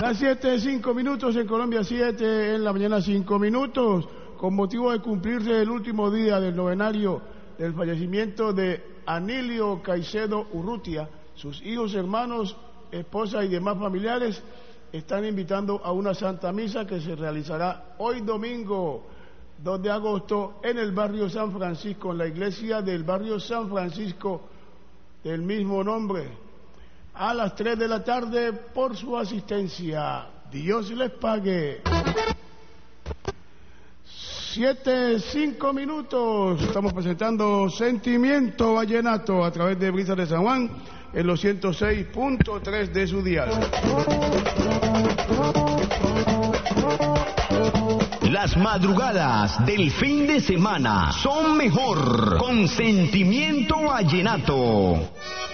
las 7:05 en Colombia, 7 en la mañana 5 con motivo de cumplirse el último día del novenario del fallecimiento de Anilio Caicedo Urrutia. Sus hijos, hermanos, esposa y demás familiares están invitando a una Santa Misa que se realizará hoy domingo 2 de agosto en el barrio San Francisco, en la iglesia del barrio San Francisco del mismo nombre, a las 3 de la tarde por su asistencia. Dios les pague. 7:05. Estamos presentando Sentimiento Vallenato a través de Brisas de San Juan en los 106.3 de su dial. Las madrugadas del fin de semana son mejor con Sentimiento Vallenato.